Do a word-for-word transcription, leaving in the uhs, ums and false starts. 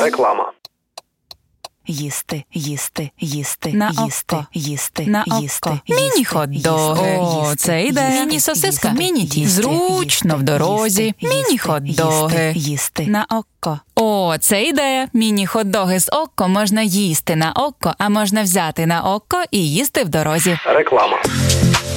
Реклама. Їсти, їсти, їсти, На їсти, око. їсти, На їсти, око. їсти, Міні-хот-доги. їсти, О, це їсти, ідея. їсти, Міні-сосиска. їсти, Міні-тісто. їсти, Зручно в їсти, дорозі. їсти, Міні-хот-доги. їсти, їсти. На око. О, це ідея. Міні-хот-доги з око можна їсти на око, а можна взяти на око і їсти в дорозі. Реклама.